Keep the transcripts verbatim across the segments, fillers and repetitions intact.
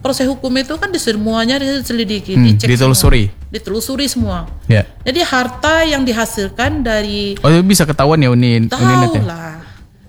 proses hukum itu kan di semuanya diselidiki, Hmm, dicek ditelusuri. semua. Ditelusuri semua. Ya. Jadi harta yang dihasilkan dari Oh, bisa ketahuan ya Unin, tahu Uninet ya. lah.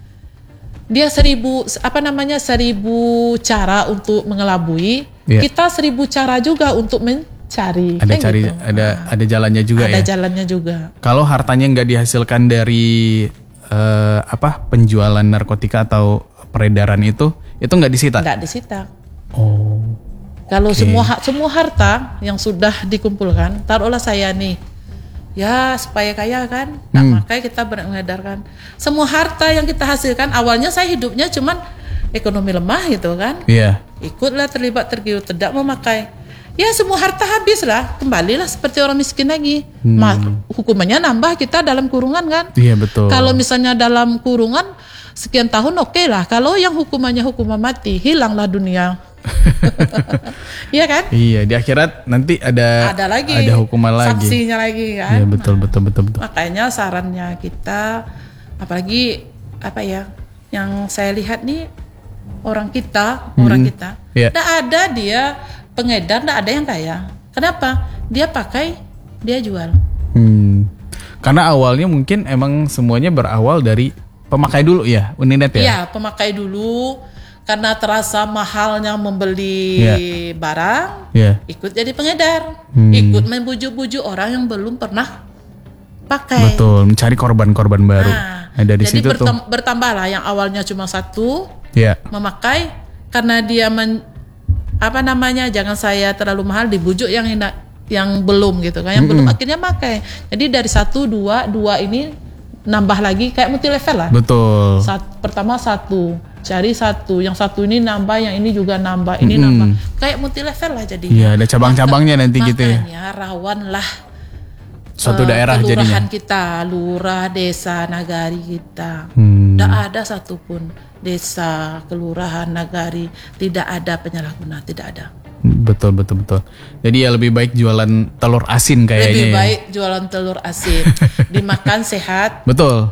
Dia seribu apa namanya seribu cara untuk mengelabui. Ya. Kita seribu cara juga untuk mencari. Ada kan cari gitu. ada ada jalannya juga Ada ya. jalannya juga. Kalau hartanya nggak dihasilkan dari eh, apa penjualan narkotika atau peredaran itu, itu nggak disita. Nggak disita. Oh. Kalau Oke. semua ha- semua harta yang sudah dikumpulkan, taruhlah saya nih, ya supaya kaya kan, nah, Hmm. makanya kita mengedarkan semua harta yang kita hasilkan. Awalnya saya hidupnya cuman ekonomi lemah gitu kan, Iya. ikutlah terlibat tergiur, tidak memakai. Ya semua harta habis lah, kembalilah seperti orang miskin lagi. Hmm. Ma- hukumannya nambah kita dalam kurungan kan. Iya betul. Kalau misalnya dalam kurungan sekian tahun oke lah. Kalau yang hukumannya hukuman mati, hilanglah dunia. Iya kan? Iya, di akhirat nanti ada Ada lagi, ada hukuman lagi. saksinya lagi kan. Iya betul betul betul betul. Makanya sarannya kita, apalagi apa ya, yang saya lihat nih orang kita, orang kita, Iya. tidak ada dia pengedar, tidak ada yang kaya. Kenapa? Dia pakai, dia jual. Hmm. Karena awalnya mungkin emang semuanya berawal dari pemakai dulu ya, Uninet ya. Iya, pemakai dulu karena terasa mahalnya membeli Iya. barang, Iya. ikut jadi pengedar, Hmm. ikut membujuk-bujuk orang yang belum pernah pakai. Betul, mencari korban-korban baru. Nah, Nah, dari jadi situ tuh. bertam- bertambahlah yang awalnya cuma satu Iya. memakai karena dia men, apa namanya jangan saya terlalu mahal dibujuk yang enak, yang belum gitu kan, yang belum akhirnya pakai. Jadi dari satu dua dua ini nambah lagi kayak multi level lah. Betul. Sat- pertama satu cari satu, yang satu ini nambah, yang ini juga nambah, ini Mm-mm. nambah, kayak multi level lah jadinya. Iya, ada cabang-cabangnya nanti gitu ya. Makanya rawan lah Suatu eh, daerah kelurahan jadinya. kita, lurah, desa, nagari kita. Hmm. Tidak ada satupun desa, kelurahan, nagari tidak ada penyalahguna, tidak ada. Betul betul betul. Jadi ya lebih baik jualan telur asin kayaknya. Lebih ya. baik jualan telur asin, dimakan sehat, Betul.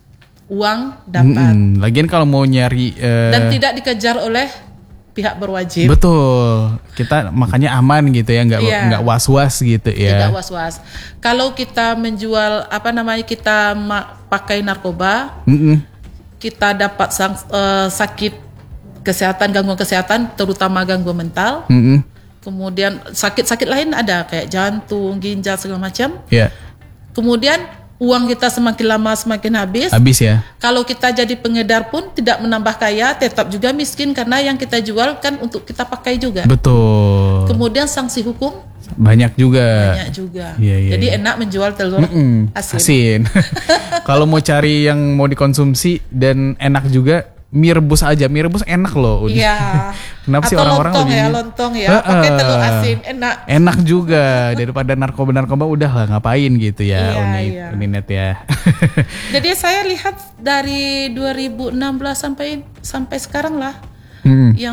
uang dapat, Mm-mm. Lagian kalau mau nyari eh, dan tidak dikejar oleh pihak berwajib. betul. Kita makanya aman gitu ya, nggak Iya. nggak was-was gitu ya. Tidak was-was. Kalau kita menjual apa namanya kita ma- pakai narkoba, Mm-mm. kita dapat sang, eh, sakit kesehatan, gangguan kesehatan, terutama gangguan mental. Mm-mm. Kemudian sakit-sakit lain ada kayak jantung, ginjal segala macam. Ya, Kemudian uang kita semakin lama semakin habis. habis ya. Kalau kita jadi pengedar pun tidak menambah kaya, tetap juga miskin karena yang kita jual kan untuk kita pakai juga. Betul. Kemudian sanksi hukum Banyak juga. banyak juga. Iya, iya, Jadi iya. enak menjual telur Mm-mm. asin. Asin. Kalau mau cari yang mau dikonsumsi dan enak juga, mie rebus aja. Mie rebus enak loh. Udah. Iya. Kenapa sih Atau orang-orang lontong lebih ya, milih? lontong ya, Heeh. pakai telur asin enak. Enak juga daripada narkoba-narkoba udah lah ngapain gitu ya. Iya, Uni, iya. Uninet ya. Jadi saya lihat dari dua ribu enam belas sampai sampai sekarang lah, Hmm. yang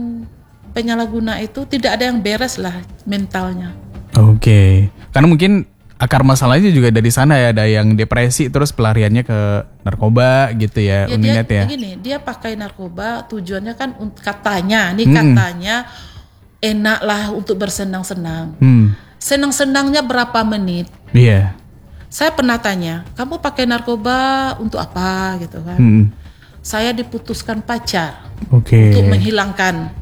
penyalahguna itu tidak ada yang beres lah mentalnya. Oke. Karena mungkin akar masalahnya juga dari sana ya, ada yang depresi terus pelariannya ke narkoba gitu ya, Ya, Uninet dia ya. gini, dia pakai narkoba tujuannya kan un- katanya, nih Mm-mm. katanya enak lah untuk bersenang-senang. Hmm. Senang-senangnya berapa menit? Iya. Saya pernah tanya, kamu pakai narkoba untuk apa gitu kan? Hmm. Saya diputuskan pacar Oke. untuk menghilangkan.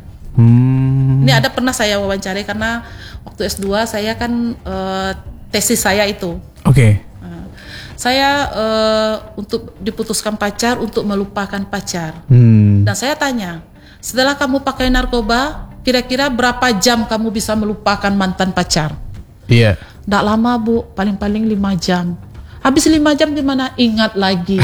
Hmm. Ini ada pernah saya wawancari karena waktu S dua saya kan eh, tesis saya itu. Oke. Nah, saya eh, untuk diputuskan pacar untuk melupakan pacar. Hmm. Dan saya tanya, setelah kamu pakai narkoba, kira-kira berapa jam kamu bisa melupakan mantan pacar? Iya. Nggak lama bu, paling-paling lima jam. Habis lima jam gimana? Ingat lagi.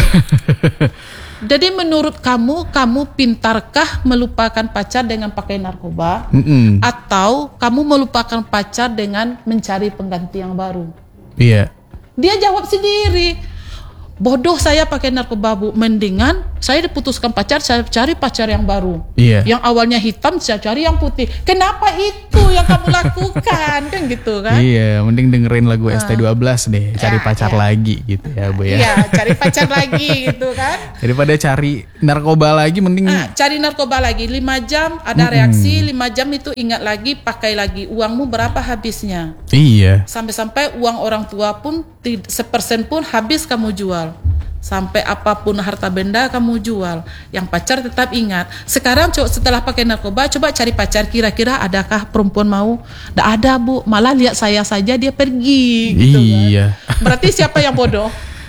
Jadi menurut kamu, kamu pintarkah melupakan pacar dengan pakai narkoba? Mm-mm. Atau kamu melupakan pacar dengan mencari pengganti yang baru? Iya. Dia jawab sendiri. Bodoh saya pakai narkoba bu, mendingan Saya diputuskan pacar, saya cari pacar yang baru. Iya. Yang awalnya hitam, saya cari yang putih. Kenapa itu yang kamu lakukan? Kan gitu kan? Iya, mending dengerin lagu S T dua belas deh, cari Ya, pacar ya. lagi gitu ya Bu ya. Iya, cari pacar lagi gitu kan? Daripada cari narkoba lagi mending Nah, cari narkoba lagi lima jam ada reaksi, lima jam itu ingat lagi, pakai lagi. Uangmu berapa habisnya? iya. Sampai-sampai uang orang tua pun tid- sepersen pun habis kamu jual. Sampai apapun harta benda kamu jual. Yang pacar tetap ingat. Sekarang co- setelah pakai narkoba, coba cari pacar, kira-kira adakah perempuan mau? Nggak ada Bu, malah lihat saya saja dia pergi gitu Iya. kan. Berarti siapa yang bodoh?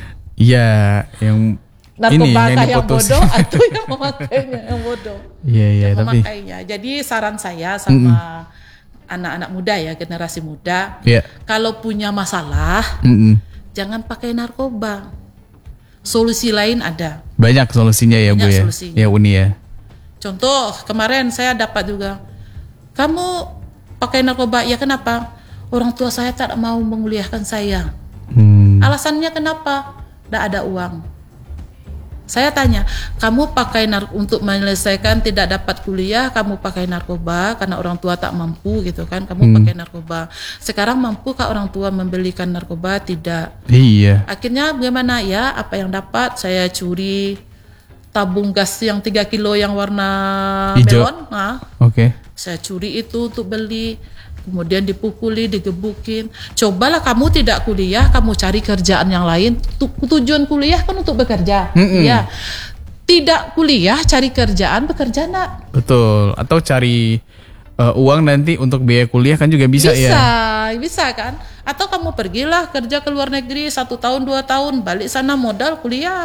Iya, yang Narkoba ini yang yang, yang diputus. bodoh atau yang memakainya yang bodoh? Iya, iya, Yang tapi memakainya. Jadi saran saya sama anak-anak muda ya, generasi muda, iya. kalau punya masalah Mm-mm. jangan pakai narkoba. Solusi lain ada. Banyak solusinya ya Bu Banyak ya. solusinya. Ya Uni ya. Contoh kemarin saya dapat juga, kamu pakai narkoba, ya kenapa? Orang tua saya tak mau menguliahkan saya. Hmm. Alasannya kenapa? Tidak ada uang. Saya tanya, kamu pakai nar- untuk menyelesaikan tidak dapat kuliah, kamu pakai narkoba karena orang tua tak mampu gitu kan? Kamu pakai narkoba. Sekarang mampukah orang tua membelikan narkoba? Tidak. Iya. Akhirnya bagaimana ya? Apa yang dapat? Saya curi tabung gas yang tiga kilo yang warna Hijau. melon. Nah, Oke. saya curi itu untuk beli. Kemudian dipukuli, digebukin. Cobalah kamu tidak kuliah, kamu cari kerjaan yang lain. Tu- Tujuan kuliah kan untuk bekerja. Mm-mm. Ya. Tidak kuliah, cari kerjaan, bekerja enggak? Betul. Atau cari uh, uang nanti untuk biaya kuliah kan juga bisa, Bisa, ya. bisa kan? Atau kamu pergilah kerja ke luar negeri satu tahun, dua tahun, balik sana modal kuliah.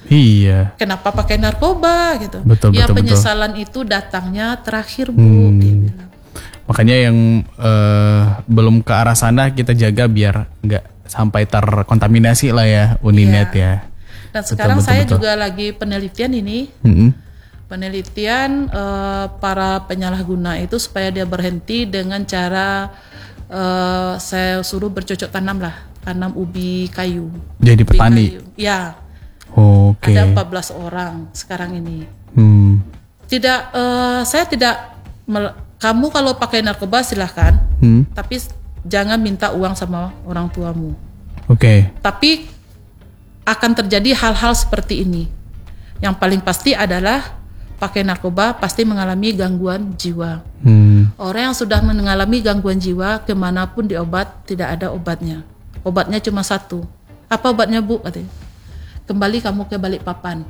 Iya. Kenapa pakai narkoba gitu? Betul, ya betul, penyesalan itu datangnya terakhir Bu. Hmm. Dia bilang. Makanya yang eh, belum ke arah sana kita jaga biar nggak sampai terkontaminasi lah ya Uninet ya. Dan sekarang betul, saya betul. juga lagi penelitian ini, Mm-mm. penelitian eh, para penyalahguna itu supaya dia berhenti dengan cara eh, saya suruh bercocok tanam lah, tanam ubi kayu. Jadi Ubi petani. kayu. Ya, Oke. ada empat belas orang sekarang ini. Hmm. Tidak, eh, saya tidak. mel- Kamu kalau pakai narkoba silahkan, Hmm. tapi s- jangan minta uang sama orang tuamu. Oke. Tapi akan terjadi hal-hal seperti ini. Yang paling pasti adalah pakai narkoba pasti mengalami gangguan jiwa. Hmm. Orang yang sudah mengalami gangguan jiwa kemanapun diobat tidak ada obatnya. Obatnya cuma satu. Apa obatnya Bu? Katanya. Kembali kamu ke Balikpapan.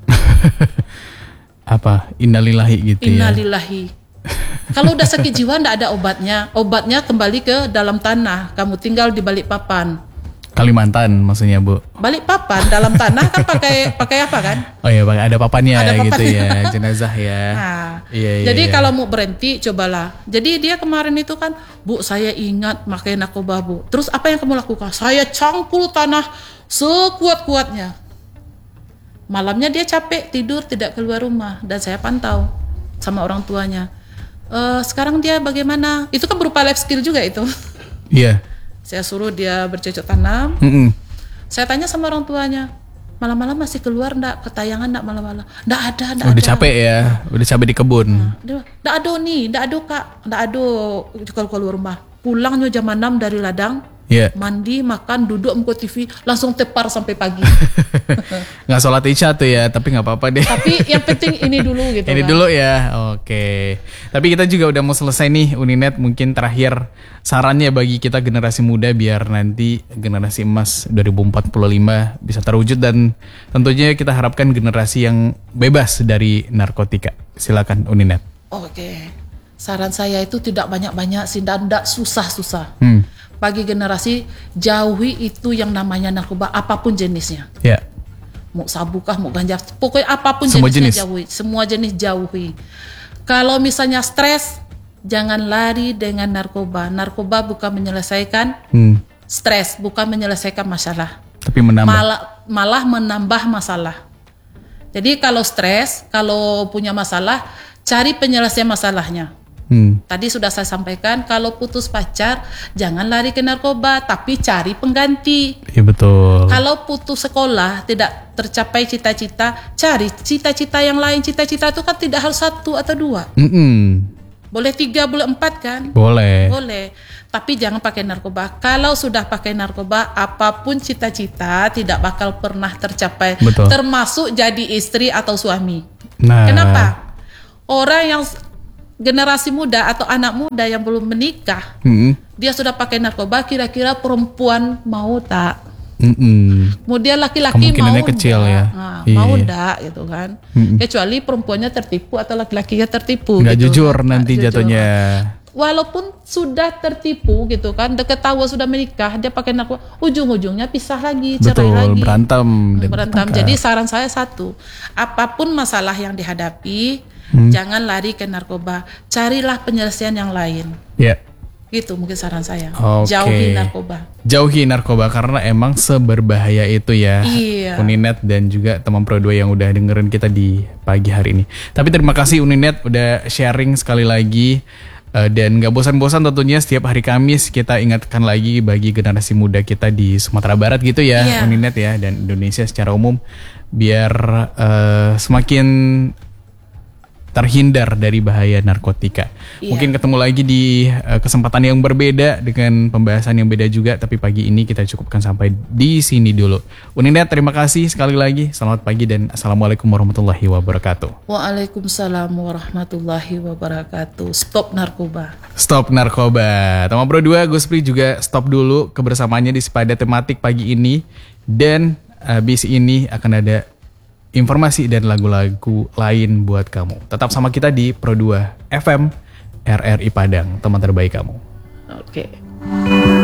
Apa? Innalillahi gitu ya. Innalillahi. Kalau udah sakit jiwa ndak ada obatnya. Obatnya kembali ke dalam tanah. Kamu tinggal di Balikpapan. Kalimantan maksudnya Bu. Balikpapan dalam tanah kan pakai pakai apa kan? Oh iya, Bang, ada papannya Ada gitu papannya. ya, jenazah ya. Nah, Iya, iya, jadi iya. kalau mau berhenti cobalah. Jadi dia kemarin itu kan, Bu saya ingat pakai narkoba Bu. Terus apa yang kamu lakukan? Saya cangkul tanah sekuat-kuatnya. Malamnya dia capek tidur tidak keluar rumah dan saya pantau sama orang tuanya. E, sekarang dia bagaimana? Itu kan berupa life skill juga itu. Iya. Saya suruh dia bercocok tanam. Mm-mm. Saya tanya sama orang tuanya, malam-malam masih keluar ndak? Ketayangan ndak malam-malam? Ndak ada, ndak Udah ada. capek ya, udah capek di kebun. Dia, ndak ada nih, ndak ada kak, ndak ada kalau keluar rumah. Pulangnya jam enam dari ladang, Iya. mandi, makan, duduk muka T V, langsung tepar sampai pagi. Nggak sholat isya tuh ya, tapi nggak apa-apa deh. Tapi yang penting ini dulu gitu. Ini kan. dulu ya, oke. Tapi kita juga udah mau selesai nih Uninet. Mungkin terakhir sarannya bagi kita generasi muda biar nanti generasi emas dua ribu empat puluh lima bisa terwujud dan tentunya kita harapkan generasi yang bebas dari narkotika. Silakan Uninet. Oke, saran saya itu tidak banyak-banyak sih, dan tidak susah-susah. Hmm. Bagi generasi jauhi itu yang namanya narkoba apapun jenisnya. Ya. Mau sabu kah, mau ganja, pokoknya apapun Semua jenisnya jenis. jauhi. Semua jenis jauhi. Kalau misalnya stres, jangan lari dengan narkoba. Narkoba bukan menyelesaikan Hmm. stres, bukan menyelesaikan masalah. Tapi menambah. Malah, malah menambah masalah. Jadi kalau stres, kalau punya masalah, cari penyelesaian masalahnya. Hmm. Tadi sudah saya sampaikan, kalau putus pacar jangan lari ke narkoba, tapi cari pengganti. Iya betul. Kalau putus sekolah tidak tercapai cita-cita, cari cita-cita yang lain. Cita-cita itu kan tidak harus satu atau dua. Mm-mm. Boleh tiga, boleh empat kan? Boleh. Boleh. Tapi jangan pakai narkoba. Kalau sudah pakai narkoba, apapun cita-cita tidak bakal pernah tercapai. Betul. Termasuk jadi istri atau suami. Nah. Kenapa? Orang yang generasi muda atau anak muda yang belum menikah, Mm-mm. dia sudah pakai narkoba, kira-kira perempuan mau tak? Mm-mm. Kemudian laki-laki mau Kemungkinannya kecil enggak? ya. Nah, Iya. mau enggak gitu kan? Mm-mm. Kecuali perempuannya tertipu atau laki-lakinya tertipu. Nggak gitu. jujur Nggak nanti jujur. jatuhnya. Walaupun sudah tertipu gitu kan, udah ketahuan sudah menikah, dia pakai narkoba, ujung-ujungnya pisah lagi, cerai Betul, lagi. berantem dan Berantem. bertengkar. Jadi saran saya satu, apapun masalah yang dihadapi, Hmm. jangan lari ke narkoba, carilah penyelesaian yang lain. Ya. Gitu mungkin saran saya. Oke. Jauhi narkoba. Jauhi narkoba karena emang seberbahaya itu ya. Iya. Uninet dan juga teman Pro dua yang udah dengerin kita di pagi hari ini. Tapi terima kasih Uninet udah sharing sekali lagi. Uh, dan gak bosan-bosan tentunya setiap hari Kamis kita ingatkan lagi bagi generasi muda kita di Sumatera Barat gitu ya, Iya. Uninet ya, dan Indonesia secara umum biar uh, semakin terhindar dari bahaya narkotika. Iya. Mungkin ketemu lagi di uh, kesempatan yang berbeda dengan pembahasan yang beda juga, tapi pagi ini kita cukupkan sampai di sini dulu. Uninet, terima kasih sekali lagi. Selamat pagi dan Assalamualaikum warahmatullahi wabarakatuh. Waalaikumsalam warahmatullahi wabarakatuh. Stop narkoba. Stop narkoba. Teman Pro dua, Gus Pri juga stop dulu kebersamaannya di Sepada Tematik pagi ini. Dan habis ini akan ada informasi dan lagu-lagu lain buat kamu. Tetap sama kita di Pro dua F M R R I Padang, teman terbaik kamu. Oke.